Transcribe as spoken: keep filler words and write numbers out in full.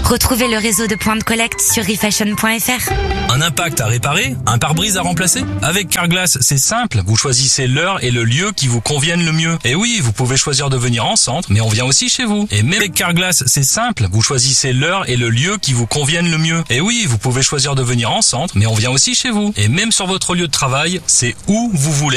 Retrouvez le réseau de points de collecte sur refashion point f r. Un impact à réparer? Un pare-brise à remplacer? Avec Carglass, c'est simple. Vous choisissez l'heure et le lieu qui vous conviennent le mieux. Et oui, vous pouvez choisir de venir en centre, mais on vient aussi chez vous. Et même avec Carglass, c'est simple. Vous choisissez l'heure et le lieu qui vous conviennent le mieux. Et oui, vous pouvez choisir de venir en centre, mais on vient aussi chez vous. Et même sur votre lieu de travail, c'est où vous voulez.